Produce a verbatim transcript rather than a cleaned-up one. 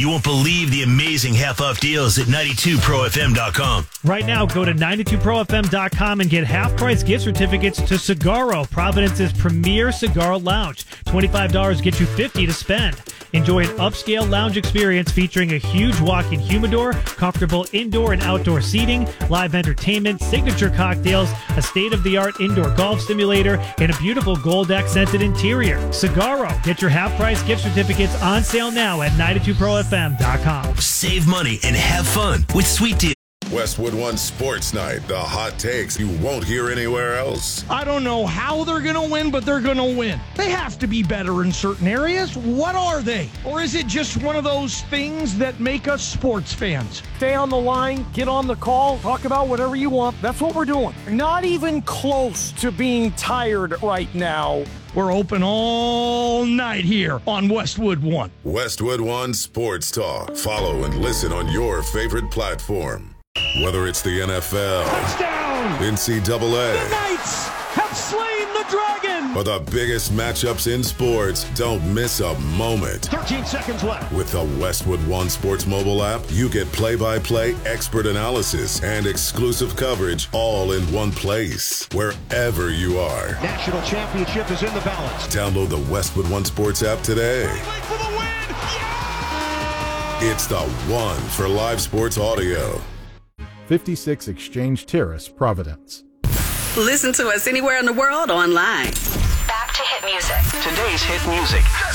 You won't believe the amazing half-off deals at ninety-two pro f m dot com. Right now, go to ninety-two pro f m dot com and get half-price gift certificates to Cigarro, Providence's premier cigar lounge. twenty-five dollars gets you fifty dollars to spend. Enjoy an upscale lounge experience featuring a huge walk-in humidor, comfortable indoor and outdoor seating, live entertainment, signature cocktails, a state-of-the-art indoor golf simulator, and a beautiful gold-accented interior. Cigarro. Get your half-price gift certificates on sale now at ninety-two pro f m dot com. Save money and have fun with sweet deals. Westwood One Sports Night, the hot takes you won't hear anywhere else. I don't know how they're going to win, but they're going to win. They have to be better in certain areas. What are they? Or is it just one of those things that make us sports fans? Stay on the line, get on the call, talk about whatever you want. That's what we're doing. Not even close to being tired right now. We're open all night here on Westwood One. Westwood One Sports Talk. Follow and listen on your favorite platform. Whether it's the N F L, Touchdown! N C double A, The Knights have slain the dragon! or the biggest matchups in sports, don't miss a moment. thirteen seconds left. With the Westwood One Sports mobile app, you get play-by-play expert analysis and exclusive coverage all in one place, wherever you are. National championship is in the balance. Download the Westwood One Sports app today. For the win! Yeah! It's the one for live sports audio. fifty-six Exchange Terrace, Providence. Listen to us anywhere in the world online. Back to hit music. Today's hit music.